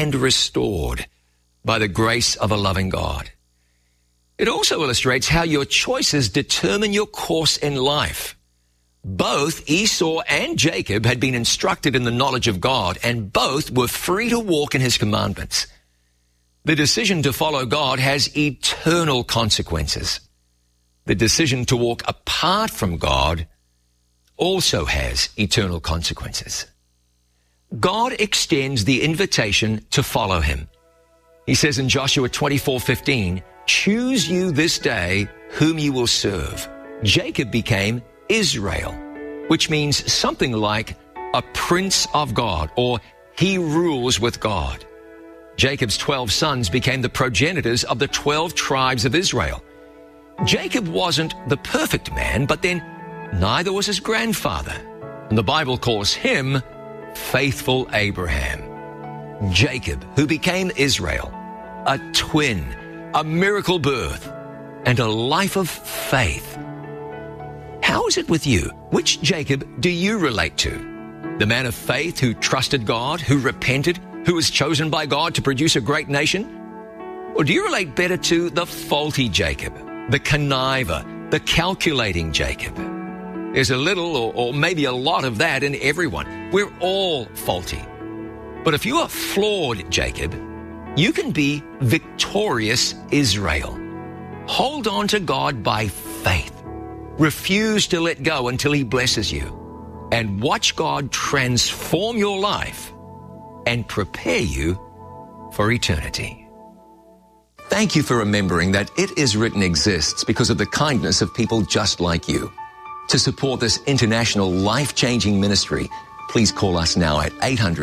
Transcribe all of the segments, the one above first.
and restored by the grace of a loving God. It also illustrates how your choices determine your course in life. Both Esau and Jacob had been instructed in the knowledge of God, and both were free to walk in his commandments. The decision to follow God has eternal consequences. The decision to walk apart from God also has eternal consequences. God extends the invitation to follow him. He says in Joshua 24:15, "Choose you this day whom you will serve." Jacob became Israel, which means something like a prince of God, or he rules with God. Jacob's 12 sons became the progenitors of the 12 tribes of Israel. Jacob wasn't the perfect man, but then neither was his grandfather. And the Bible calls him faithful Abraham. Jacob, who became Israel, a twin, a miracle birth, and a life of faith. How is it with you? Which Jacob do you relate to? The man of faith who trusted God, who repented, who was chosen by God to produce a great nation? Or do you relate better to the faulty Jacob, the conniver, the calculating Jacob? There's a little or maybe a lot of that in everyone. We're all faulty. But if you are flawed Jacob, you can be victorious Israel. Hold on to God by faith. Refuse to let go until he blesses you. And watch God transform your life and prepare you for eternity. Thank you for remembering that It Is Written exists because of the kindness of people just like you. To support this international life-changing ministry, please call us now at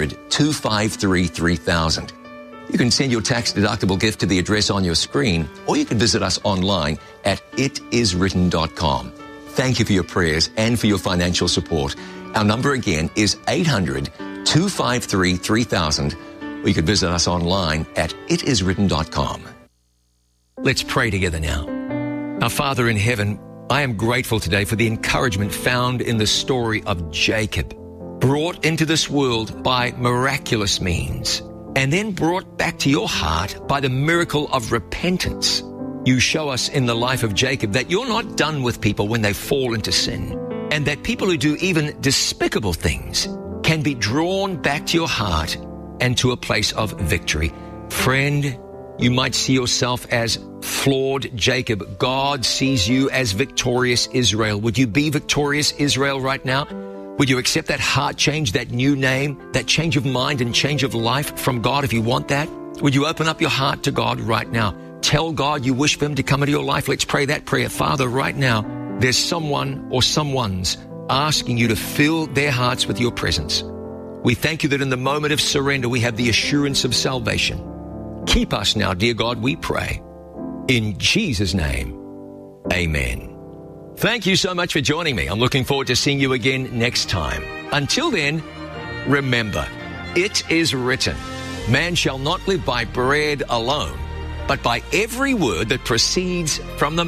800-253-3000. You can send your tax-deductible gift to the address on your screen, or you can visit us online at itiswritten.com. Thank you for your prayers and for your financial support. Our number again is 800-253-3000, or you can visit us online at itiswritten.com. Let's pray together now. Our Father in heaven, I am grateful today for the encouragement found in the story of Jacob, brought into this world by miraculous means, and then brought back to your heart by the miracle of repentance. You show us in the life of Jacob that you're not done with people when they fall into sin, and that people who do even despicable things can be drawn back to your heart and to a place of victory. Friend, you might see yourself as flawed Jacob. God sees you as victorious Israel. Would you be victorious Israel right now? Would you accept that heart change, that new name, that change of mind and change of life from God if you want that? Would you open up your heart to God right now? Tell God you wish for him to come into your life. Let's pray that prayer. Father, right now, there's someone or someone's asking you to fill their hearts with your presence. We thank you that in the moment of surrender, we have the assurance of salvation. Keep us now, dear God, we pray. In Jesus' name, amen. Thank you so much for joining me. I'm looking forward to seeing you again next time. Until then, remember, it is written, man shall not live by bread alone, but by every word that proceeds from the